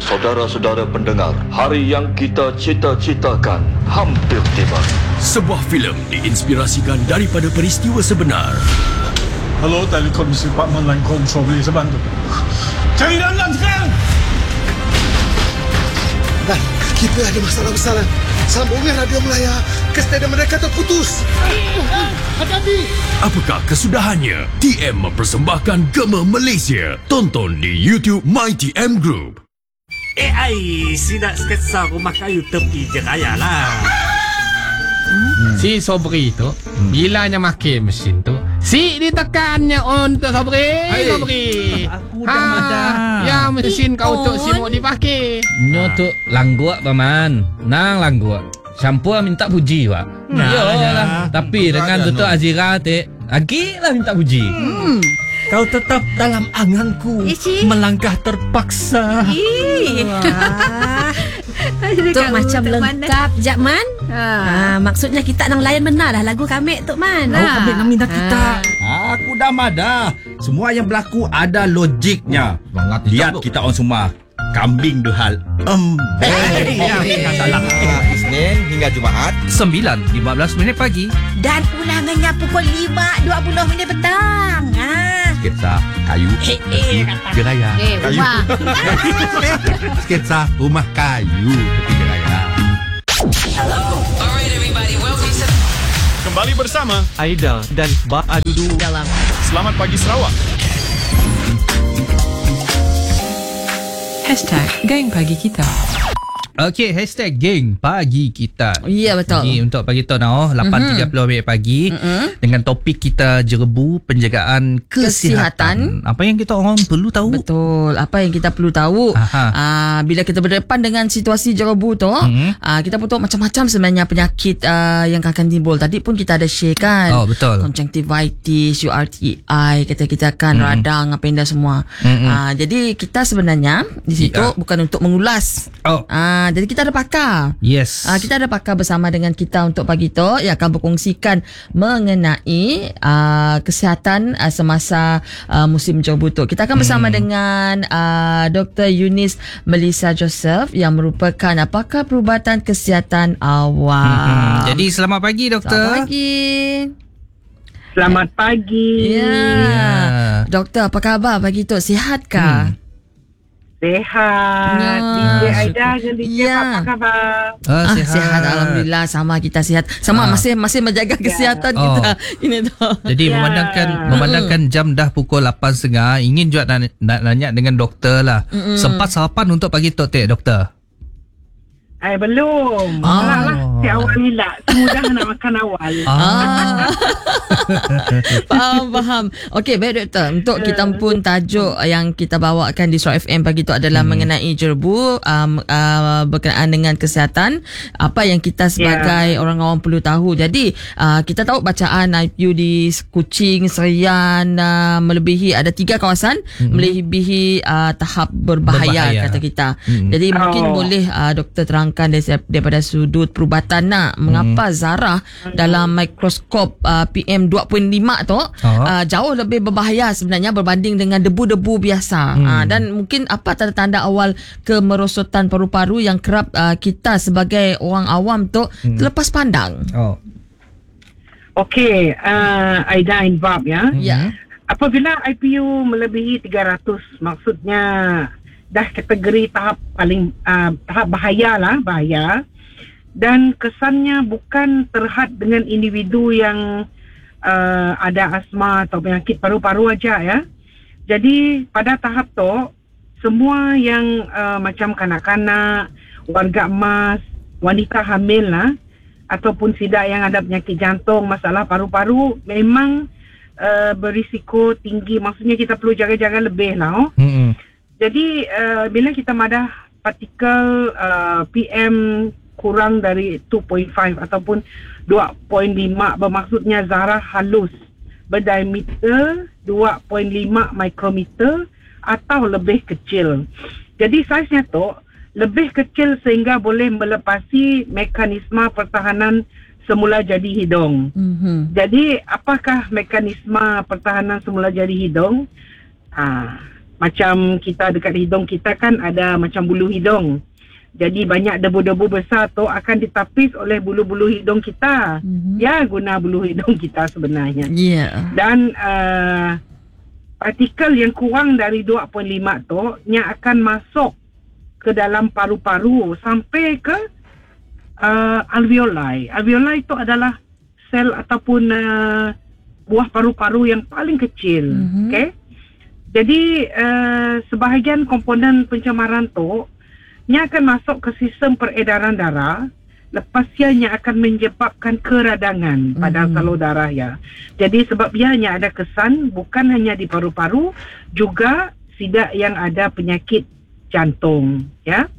Saudara-saudara pendengar, hari yang kita cita-citakan hampir tiba. Sebuah filem diinspirasikan daripada peristiwa sebenar. Hello, Telekom Department Line Control, boleh saya bantu? Cari dalam sekarang! Dan kita ada masalah besar. Sambungan radio Melaya ke stadium mereka terputus. Hati-hati! Apakah kesudahannya? TM mempersembahkan Gema Malaysia. Tonton di YouTube MyTM Group. Sidak sketsa rumah kayu tepi Jeraya lah. Si Sobri tu bilanya makin mesin tu, si ditekannya untuk Sobri. Sobri. Aku dah madah. Ya mesin kau tu si mau dipakai. Nyo tu langguak paman. Nang langguak. Syampua minta puji pak. Yalah. Tapi dengan tu Azira te lagi lah minta puji. Kau tetap dalam anganku. Melangkah terpaksa. Tok macam lengkap Jakman. Maksudnya kita nang layan benar dah lagu kami Tok Man. Kami nak minta kita. Aku dah madah. Semua yang berlaku ada logiknya. Lihat kita orang semua. Kambing duhal salah. Isnin hingga Jumaat 9:15 pagi. Dan ulangannya pukul 5:20 petang. Sketsa kayu tepi Jeraya. Kayu. Sketsa rumah kayu tepi Jeraya. Kembali bersama Aida dan Ba Adudu Dalam Selamat Pagi Sarawak. #Geng Pagi Kita. Okey, #geng pagi kita. Ya betul. Ini untuk pagi tu 8.30 pagi dengan topik kita jerebu penjagaan kesihatan. Apa yang kita orang perlu tahu? Betul. Apa yang kita perlu tahu bila kita berdepan dengan situasi jerebu tu, kita pun tahu macam-macam sebenarnya penyakit yang akan timbul. Tadi pun kita ada share kan. Oh, betul. Conjunctivitis, URTI, kita kan radang apa yang dah semua. Jadi kita sebenarnya di situ bukan untuk mengulas. Jadi kita ada pakar. Yes. Kita ada pakar bersama dengan kita untuk pagi tu yang akan berkongsikan mengenai kesihatan semasa musim jerebu tu. Kita akan bersama dengan Dr. Eunice Melissa Joseph yang merupakan pakar perubatan kesihatan awam. Jadi selamat pagi doktor. Selamat pagi. Selamat pagi. Ya. Doktor, apa khabar pagi tu? Sihatkah? Sehat. DJ Aida dengan DJ apa khabar? Sihat alhamdulillah, sama kita sihat. Sama masih menjaga kesihatan kita. Ini tu. Jadi memandangkan jam dah pukul 8.30, ingin juga nak nanya dengan doktor lah. Sempat sarapan untuk pagi tu doktor? Belum. Si awal ni lah. Semudah nak makan awal. Faham. Okey, baik doktor. Untuk kita pun tajuk yang kita bawakan di Suara FM pagi tu adalah mengenai jerebu, berkenaan dengan kesihatan. Apa yang kita sebagai orang awam perlu tahu. Jadi, kita tahu bacaan IPU di Kuching, Serian, melebihi ada 3 kawasan, melebihi tahap berbahaya kata kita. Jadi, mungkin boleh doktor terangkan daripada sudut perubatan mengapa zarah dalam mikroskop PM 2.5 tu jauh lebih berbahaya sebenarnya berbanding dengan debu-debu biasa. Dan mungkin apa tanda-tanda awal kemerosotan paru-paru yang kerap kita sebagai orang awam tu terlepas pandang. Okey, Aida invab ya. Apabila IPU melebihi 300, maksudnya dah kategori tahap paling tahap bahaya, dan kesannya bukan terhad dengan individu yang ada asma atau penyakit paru-paru aja ya. Jadi pada tahap tu semua yang macam kanak-kanak, warga emas, wanita hamil ataupun sidak yang ada penyakit jantung, masalah paru-paru memang berisiko tinggi. Maksudnya kita perlu jaga-jaga lebih lah. Jadi bila kita madah partikel PM kurang dari 2.5 ataupun 2.5, bermaksudnya zarah halus berdiameter 2.5 mikrometer atau lebih kecil. Jadi saiznya tu lebih kecil sehingga boleh melepasi mekanisme pertahanan semula jadi hidung. Jadi apakah mekanisme pertahanan semula jadi hidung? macam kita dekat hidung kita kan ada macam bulu hidung. Jadi banyak debu-debu besar tu akan ditapis oleh bulu-bulu hidung kita. Ya, guna bulu hidung kita sebenarnya. Dan partikel yang kurang dari 2.5 tu yang akan masuk ke dalam paru-paru sampai ke alveoli. Alveoli itu adalah sel ataupun buah paru-paru yang paling kecil. Okay? Jadi sebahagian komponen pencemaran tu nya akan masuk ke sistem peredaran darah, lepas ianya akan menyebabkan keradangan pada salur darah ya. Jadi sebab ianya ada kesan bukan hanya di paru-paru, juga sidak yang ada penyakit jantung ya.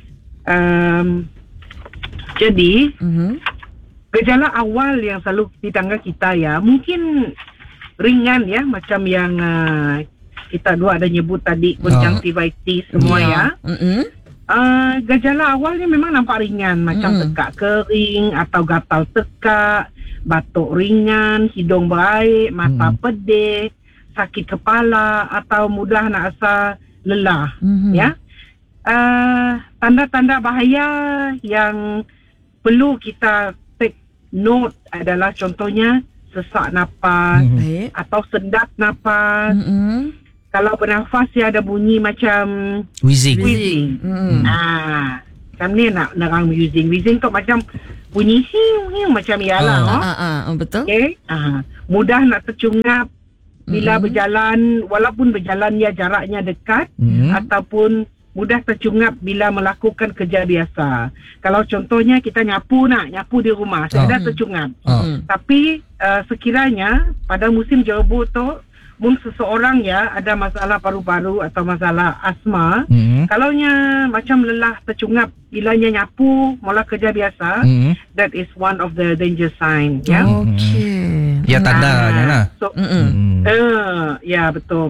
Jadi gejala awal yang selalu ditangga kita ya, mungkin ringan ya, macam yang kita dua ada nyebut tadi, konjungtivitis semua ya. Gejala awalnya memang nampak ringan, macam tekak kering atau gatal tekak, batuk ringan, hidung berair, mata pedih, sakit kepala atau mudah nak rasa lelah ya. Tanda-tanda bahaya yang perlu kita take note adalah contohnya sesak napas atau sedap napas. Kalau bernafas dia ada bunyi macam wheezing. Macam ni nak nerang wheezing. Wheezing tu macam bunyi hiu macam ialah. Betul. Okay. Mudah nak tercungap bila berjalan, walaupun berjalan ya jaraknya dekat, ataupun mudah tercungap bila melakukan kerja biasa. Kalau contohnya kita nyapu di rumah, saya dah tercungap. Tapi sekiranya pada musim jerebu tu, seseorang ya ada masalah paru-paru atau masalah asma, kalaunya macam lelah tercungap bilanya nyapu mula kerja biasa, that is one of the danger sign ya. Ya tandanya lah. So, ya betul.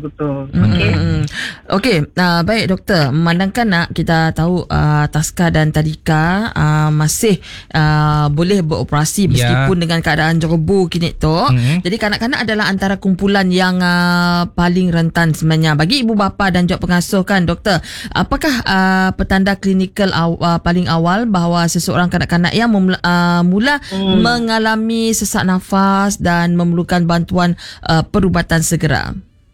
Okey, baik doktor. Memandangkan nak kita tahu Taska dan Tadika masih boleh beroperasi meskipun dengan keadaan jerebu kini tu. Jadi kanak-kanak adalah antara kumpulan yang paling rentan sebenarnya. Bagi ibu bapa dan juga pengasuh kan doktor, apakah petanda klinikal paling awal bahawa seseorang kanak-kanak yang mula mengalami sesak nafas dan memerlukan bantuan perubatan segera?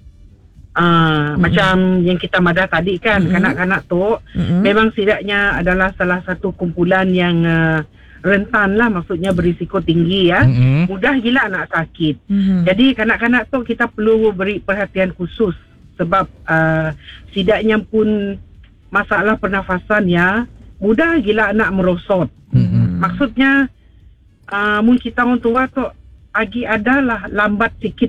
Macam yang kita madah tadi kan, kanak-kanak tu memang setidaknya adalah salah satu kumpulan yang rentan lah, maksudnya berisiko tinggi ya. Mudah gila nak sakit. Jadi kanak-kanak tu kita perlu beri perhatian khusus sebab setidaknya pun masalah pernafasan ya, mudah gila nak merosot. Maksudnya mungkin kita orang tua tu agi adalah lambat sikit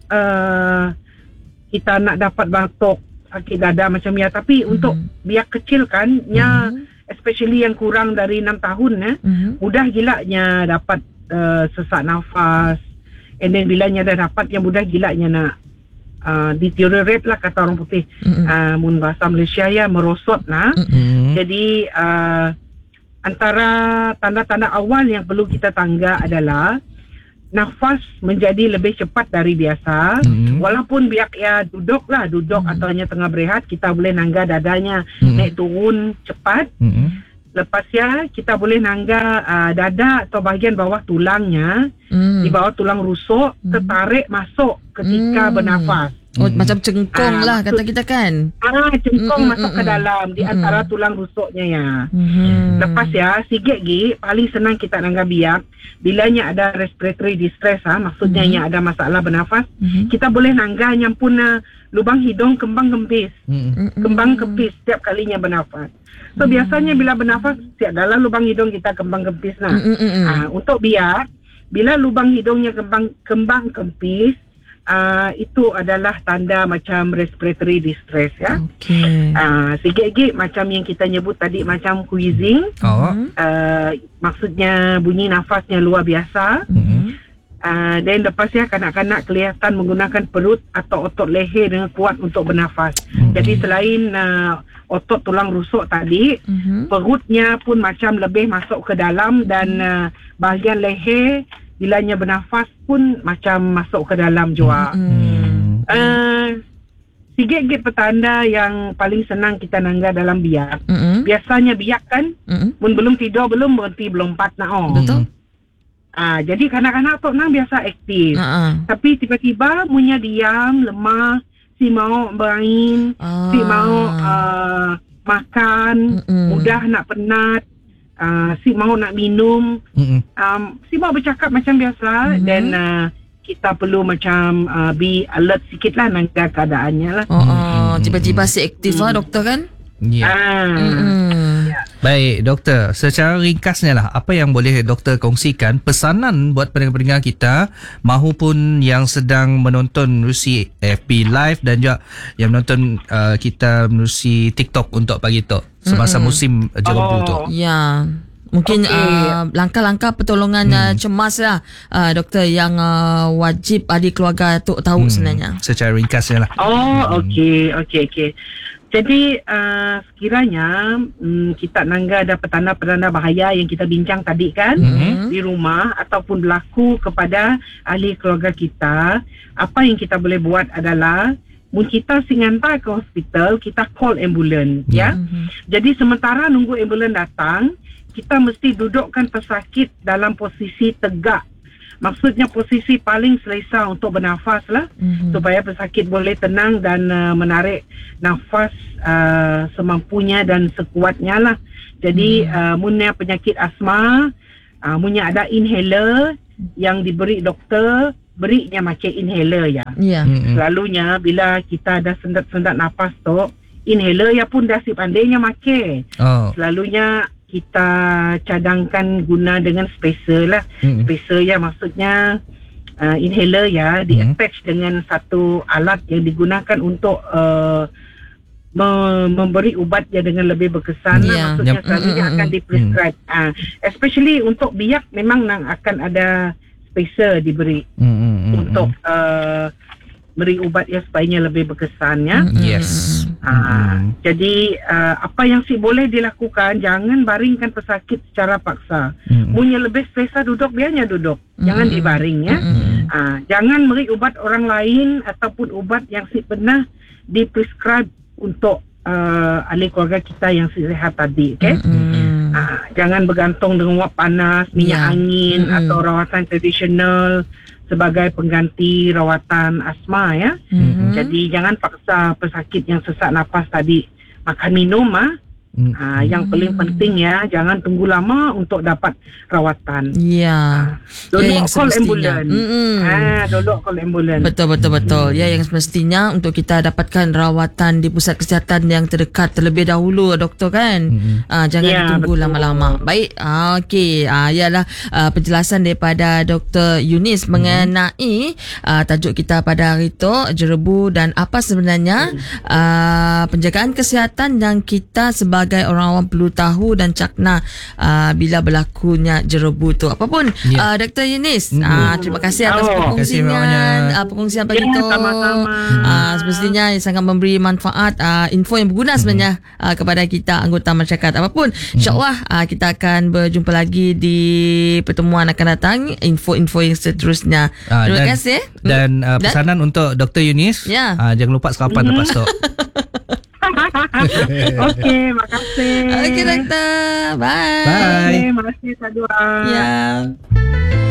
kita nak dapat batuk, sakit dada macam ya. Tapi untuk biar kecil kan, especially yang kurang dari 6 tahun mudah gilanya dapat sesak nafas. And then bilanya dah dapat yang mudah gilanya nak deteriorate lah kata orang putih. Mun bahasa Malaysia ya, merosot nah. Jadi antara tanda-tanda awal yang perlu kita tangga adalah nafas menjadi lebih cepat dari biasa. Walaupun biak ya duduk atau hanya tengah berehat, kita boleh nangga dadanya naik turun cepat. Lepas ya kita boleh nangga dada atau bahagian bawah tulangnya, di bawah tulang rusuk tertarik masuk ketika bernafas. Macam cengkong lah kata kita kan. Cengkong masuk ke dalam di antara tulang rusuknya ya. Lepas ya sikit lagi paling senang kita nangga biak bilanya ada respiratory distress maksudnya yang ada masalah bernafas. Kita boleh nangga nyampun lubang hidung kembang kempis. Kembang kempis setiap kalinya bernafas. So biasanya bila bernafas setiap dalam lubang hidung kita kembang kempis untuk biak bila lubang hidungnya kembang kempis, itu adalah tanda macam respiratory distress ya. Sikit-sikit macam yang kita nyebut tadi macam wheezing. Maksudnya bunyi nafasnya luar biasa. Dan lepas ya kanak-kanak kelihatan menggunakan perut atau otot leher dengan kuat untuk bernafas. Jadi selain otot tulang rusuk tadi, perutnya pun macam lebih masuk ke dalam dan bahagian leher bilanya bernafas pun macam masuk ke dalam juga. Sikit-sikit petanda yang paling senang kita nangga dalam biak. Biasanya biak kan, belum tidur, belum berhenti, belum 4 nak. Betul. Jadi kanak-kanak tu nang biasa aktif. Tapi tiba-tiba punya diam, lemah, si mau bermain, si mau makan, mudah nak penat, si mau nak minum, si mau bercakap macam biasa, dan kita perlu macam be alert sikit lah nangga keadaannya lah. Tiba-tiba si aktif lah doktor kan? Ya. Baik doktor, secara ringkasnya lah, apa yang boleh doktor kongsikan pesanan buat pendengar-pendengar kita mahupun yang sedang menonton menerusi FB Live dan juga yang menonton kita menerusi TikTok untuk pagi tu semasa musim jerebu tu. Ya. Mungkin langkah-langkah pertolongan cemas lah doktor yang wajib ahli keluarga tu tahu sebenarnya. Secara ringkasnya lah. Okey. Jadi sekiranya kita nangga ada petanda-petanda bahaya yang kita bincang tadi kan di rumah ataupun berlaku kepada ahli keluarga kita, apa yang kita boleh buat adalah kita hantar ke hospital, kita call ambulans ya. Jadi sementara nunggu ambulans datang, kita mesti dudukkan pesakit dalam posisi tegak. Maksudnya posisi paling selesa untuk bernafas lah, supaya pesakit boleh tenang dan menarik nafas semampunya dan sekuatnya lah. Jadi punya penyakit asma, punya ada inhaler yang diberi doktor, berinya pakai inhaler ya. Selalunya bila kita ada sendat-sendat nafas tu, inhaler ya pun dah si pandainya pakai. Selalunya kita cadangkan guna dengan spacer lah. Spacer ya maksudnya inhaler ya, di-attach dengan satu alat yang digunakan untuk memberi ubat ya dengan lebih berkesan lah. Maksudnya selalunya akan di-prescribe. Especially untuk biak memang akan ada spacer diberi untuk beri ubat ya supaya lebih berkesan ya. Yes. Jadi apa yang boleh dilakukan, jangan baringkan pesakit secara paksa. Punya lebih selesa duduk, biarnya duduk. Jangan dibaring ya. Jangan beri ubat orang lain ataupun ubat yang pernah diprescribe untuk ahli keluarga kita yang sihat tadi, okay? Jangan bergantung dengan wap panas, minyak angin atau rawatan tradisional sebagai pengganti rawatan asma ya. Jadi jangan paksa pesakit yang sesak nafas tadi makan minum Yang paling penting ya, jangan tunggu lama untuk dapat rawatan. Ya. Dulu call ambulans. Dulu call ambulans. Betul. Ya, yang semestinya untuk kita dapatkan rawatan di pusat kesihatan yang terdekat terlebih dahulu, doktor kan. Jangan tunggu lama-lama. Baik. Okey. Ialah penjelasan daripada Dr. Yunis mengenai tajuk kita pada hari itu, jerebu, dan apa sebenarnya penjagaan kesihatan yang kita sebagai orang awam perlu tahu dan cakna bila berlakunya jerebu tu. Apapun Dr. Yunis, terima kasih atas perkongsian pagi tu. Semestinya sangat memberi manfaat, info yang berguna sebenarnya kepada kita anggota masyarakat. Apapun, insyaAllah kita akan berjumpa lagi di pertemuan akan datang, info-info yang seterusnya. Terima kasih. Dan pesanan untuk Dr. Yunis, jangan lupa sarapan lepas tu. Okey, makasih. Okey, doktor. Bye. Terima kasih, Sadua. Ya.